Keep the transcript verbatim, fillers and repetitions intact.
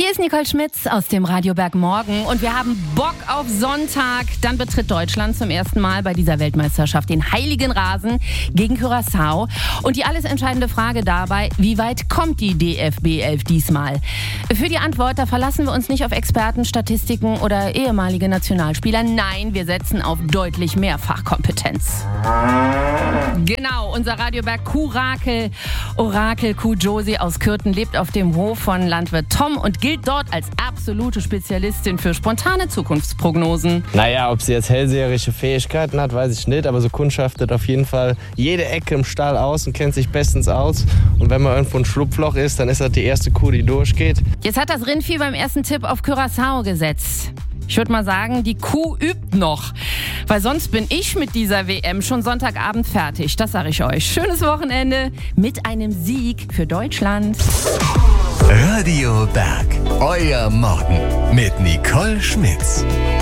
Hier ist Nicole Schmitz aus dem Radio Bergmorgen und wir haben Bock auf Sonntag. Dann betritt Deutschland zum ersten Mal bei dieser Weltmeisterschaft den heiligen Rasen gegen Curaçao. Und die alles entscheidende Frage dabei, wie weit kommt die D F B elf diesmal? Für die Antwort, da verlassen wir uns nicht auf Experten, Statistiken oder ehemalige Nationalspieler. Nein, wir setzen auf deutlich mehr Fachkompetenz. Genau, unser Radioberg Kuhrakel, Orakel Kuh Josie aus Kürten lebt auf dem Hof von Landwirt Tom und gilt dort als absolute Spezialistin für spontane Zukunftsprognosen. Naja, ob sie jetzt hellseherische Fähigkeiten hat, weiß ich nicht, aber so kundschaftet auf jeden Fall jede Ecke im Stall aus und kennt sich bestens aus. Und wenn man irgendwo ein Schlupfloch ist, dann ist das die erste Kuh, die durchgeht. Jetzt hat das Rindvieh beim ersten Tipp auf Curaçao gesetzt. Ich würde mal sagen, die Kuh übt noch. Weil sonst bin ich mit dieser W M schon Sonntagabend fertig. Das sage ich euch. Schönes Wochenende mit einem Sieg für Deutschland. Radio Berg, euer Morgen mit Nicole Schmitz.